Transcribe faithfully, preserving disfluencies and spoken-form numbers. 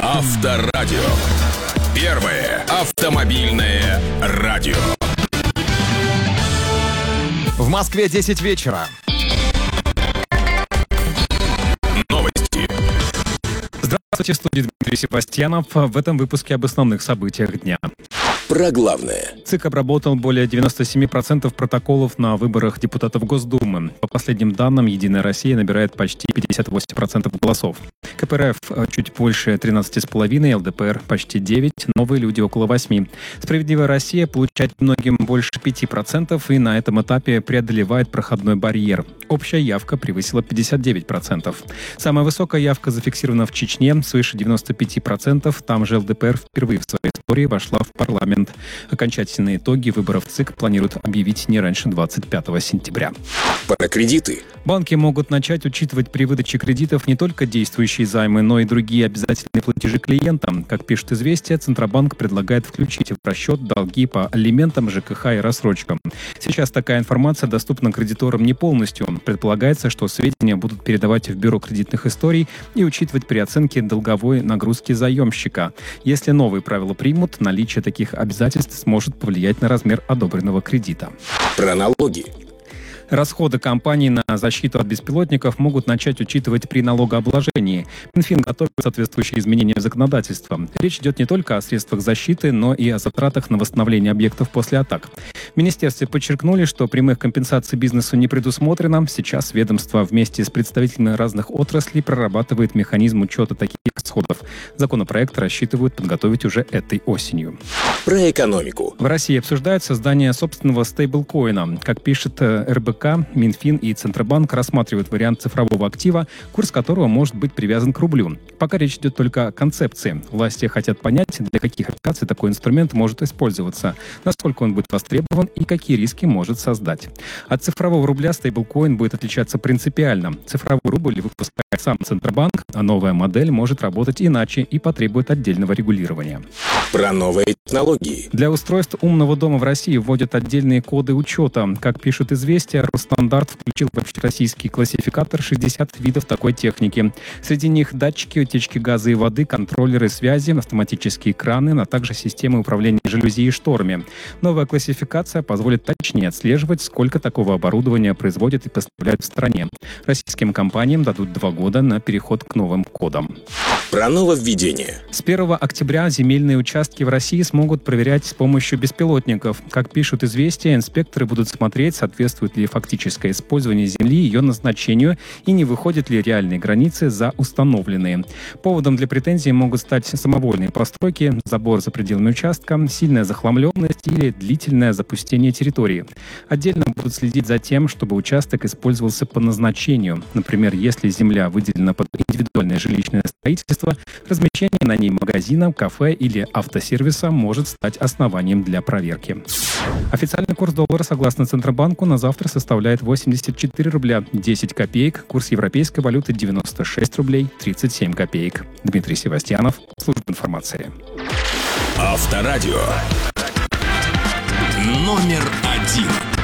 Авторадио. Первое автомобильное радио. В Москве десять вечера. Новости. Здравствуйте, в студии Дмитрий Севастьянов. В этом выпуске об основных событиях дня. Про главное. ЦИК обработал более девяносто семь процентов протоколов на выборах депутатов Госдумы. По последним данным, «Единая Россия» набирает почти пятьдесят восемь процентов голосов. КПРФ чуть больше тринадцать целых пять десятых, ЛДПР почти девять процентов, Новые люди около восемь процентов. «Справедливая Россия» получает многим больше пяти процентов и на этом этапе преодолевает проходной барьер. Общая явка превысила пятьдесят девять процентов. Самая высокая явка зафиксирована в Чечне, свыше девяноста пяти процентов. Там же ЛДПР впервые в своей истории вошла в парламент. Окончательные итоги выборов ЦИК планируют объявить не раньше двадцать пятого сентября. Про кредиты. Банки могут начать учитывать при выдаче кредитов не только действующие займы, но и другие обязательные платежи клиентам. Как пишет «Известия», Центробанк предлагает включить в расчет долги по алиментам, ЖКХ и рассрочкам. Сейчас такая информация доступна кредиторам не полностью. Предполагается, что сведения будут передавать в Бюро кредитных историй и учитывать при оценке долговой нагрузки заемщика. Если новые правила примут, наличие таких обязательств сможет повлиять на размер одобренного кредита. Про налоги. Расходы компаний на защиту от беспилотников могут начать учитывать при налогообложении. Минфин готовит соответствующие изменения в законодательство. Речь идет не только о средствах защиты, но и о затратах на восстановление объектов после атак. В министерстве подчеркнули, что прямых компенсаций бизнесу не предусмотрено. Сейчас ведомство вместе с представителями разных отраслей прорабатывает механизм учета таких расходов. Законопроект рассчитывают подготовить уже этой осенью. Про экономику. В России обсуждают создание собственного стейблкоина. Как пишет эр бэ ка, Минфин и Центробанк рассматривают вариант цифрового актива, курс которого может быть привязан к рублю. Пока речь идет только о концепции. Власти хотят понять, для каких операций такой инструмент может использоваться, насколько он будет востребован и какие риски может создать. От цифрового рубля стейблкоин будет отличаться принципиально. Цифровой рубль выпускает сам Центробанк, а новая модель может работать иначе и потребует отдельного регулирования. Про новые технологии. Для устройств умного дома в России вводят отдельные коды учета. Как пишут «Известия», Росстандарт включил в общероссийский классификатор шестьдесят видов такой техники. Среди них датчики утечки газа и воды, контроллеры связи, автоматические краны, а также системы управления жалюзи и шторами. Новая классификация позволит точнее отслеживать, сколько такого оборудования производят и поставляют в стране. Российским компаниям дадут два года на переход к новым кодам. Про нововведение. С первого октября земельные участки в России смогут проверять с помощью беспилотников. Как пишут «Известия», инспекторы будут смотреть, соответствует ли фактическое использование земли ее назначению и не выходят ли реальные границы за установленные. Поводом для претензий могут стать самовольные постройки, забор за пределами участка, сильная захламленность или длительное запустение территории. Отдельно будут следить за тем, чтобы участок использовался по назначению. Например, если земля выделена под индивидуальное жилищное строительство, размещение на ней магазина, кафе или автосервиса может стать основанием для проверки. Официальный курс доллара, согласно Центробанку, на завтра составляет восемьдесят четыре рубля десять копеек. Курс европейской валюты девяносто шесть рублей тридцать семь копеек. Дмитрий Севастьянов, служба информации. Авторадио. Номер один.